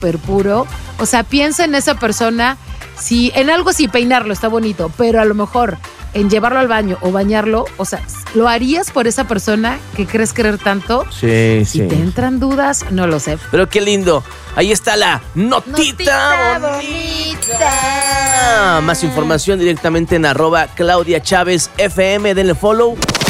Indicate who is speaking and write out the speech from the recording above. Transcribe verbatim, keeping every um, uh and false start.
Speaker 1: súper puro. O sea, piensa en esa persona, si en algo sí peinarlo está bonito, pero a lo mejor en llevarlo al baño o bañarlo, o sea, ¿lo harías por esa persona que crees querer tanto?
Speaker 2: Sí,
Speaker 1: Si
Speaker 2: sí.
Speaker 1: te entran dudas, no lo sé.
Speaker 2: Pero qué lindo. Ahí está la notita,
Speaker 1: Notita
Speaker 2: bonita. Más información directamente en arroba Claudia Chávez F M. Denle follow.